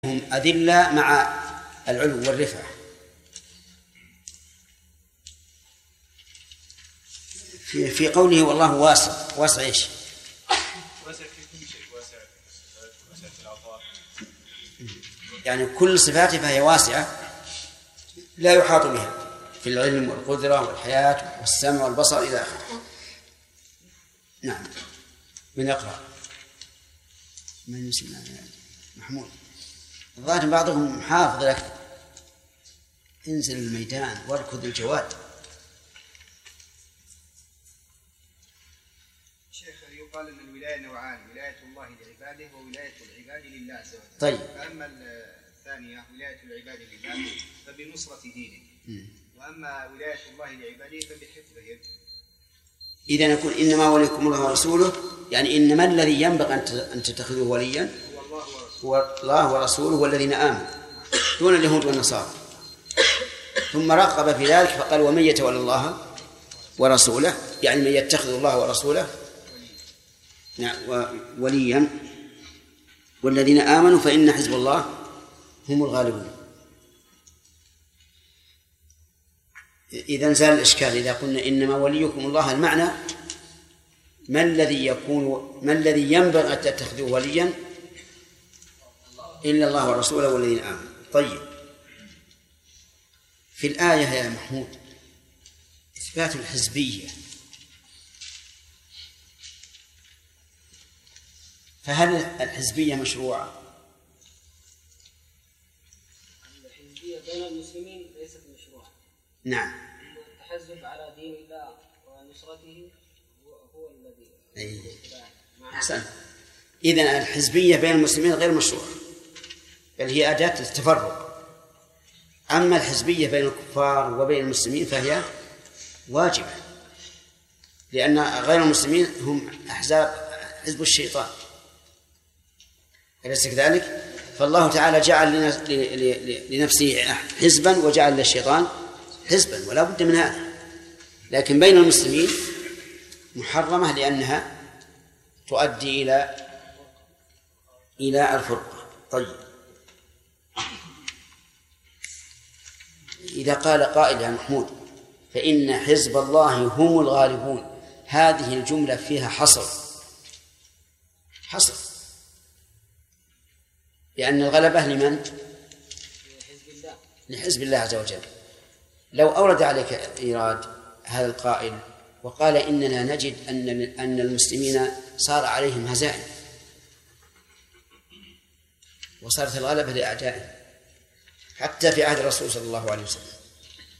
هم أذلة مع العلو والرفعة. في قوله والله واسع، واسع ايش؟ واسع في كل شيء، واسع في العطاء، يعني كل صفاته فهي واسعة لا يحاط بها في العلم والقدرة والحياة والسمع والبصر إلى آخره. نعم. من يقرأ؟ من يسمع؟ محمود. الظاهر بعضهم حافظ لك. انزل الميدان واركض الجواد. شيخ، يقال ان الولايه نوعان، ولايه الله لعباده وولايه العباد لله عز وجل. طيب. فاما الثانيه ولايه العباد لله فبنصره دينه، واما ولايه الله لعباده فبحفظهم. إذا نقول إنما وليكم الله ورسوله، يعني إنما الذي ينبغي أن تتخذوه وليا هو الله ورسوله والذين آمنوا دون اليهود والنصارى. ثم رغب في ذلك فقال ومن يتولى الله ورسوله، يعني من يتخذ الله ورسوله وليا والذين آمنوا فإن حزب الله هم الغالبون. إذن زال الإشكال إذا قلنا إنما وليكم الله، المعنى ما الذي ينبغي أن تتخذوه وليا إلا الله ورسوله والذين آمنوا. طيب، في الآية يا محمود إثبات الحزبية، فهل الحزبية مشروعة؟ الحزبية بين المسلمين ليست مشروعة. نعم. التحزب على دين الله ونصرته هو الذي أحسن. إذن الحزبية بين المسلمين غير مشروعة، بل هي أداة التفرق. أما الحزبية بين الكفار وبين المسلمين فهي واجبة، لأن غير المسلمين هم أحزاب حزب الشيطان، أليس كذلك؟ فالله تعالى جعل لنفسه حزبا وجعل للشيطان حزبا، ولا بد من هذا. لكن بين المسلمين محرمة لأنها تؤدي إلى الفرقة. طيب، إذا قال قائل يا محمود فإن حزب الله هم الغالبون، هذه الجملة فيها حصر، لأن الغلبة لمن؟ لحزب الله عز وجل. لو أورد عليك إيراد هذا القائل وقال إننا نجد أن المسلمين صار عليهم هزائم وصارت الغلبة لأعدائهم حتى في عهد الرسول صلى الله عليه وسلم،